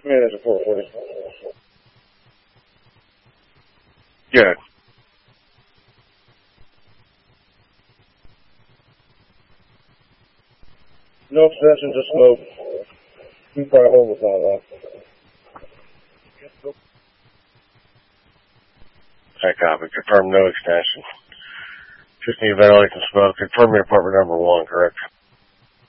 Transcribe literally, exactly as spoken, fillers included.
Manager four forty. Good. No obsession, just smoke. Two fire hole was not that. I copy. Confirm no extension. Just need ventilation smoke. Confirm your apartment number one, correct?